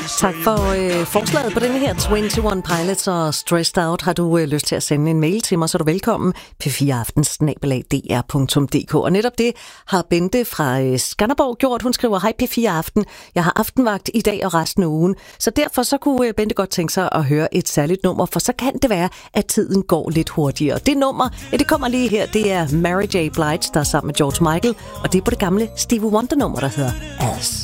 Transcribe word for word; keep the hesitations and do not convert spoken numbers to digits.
Tak for øh, forslaget på denne her enogtyve Pilots og Stressed Out. Har du øh, lyst til at sende en mail til mig, så er du velkommen. p fire aften snabel-a d r punktum d k. Og netop det har Bente fra øh, Skanderborg gjort. Hun skriver, hej P fire Aften. Jeg har aftenvagt i dag og resten af ugen. Så derfor så kunne øh, Bente godt tænke sig at høre et særligt nummer, for så kan det være, at tiden går lidt hurtigere. Det nummer, ja, det kommer lige her. Det er Mary J. Blige, der er sammen med George Michael. Og det er på det gamle Stevie Wonder nummer, der hedder As.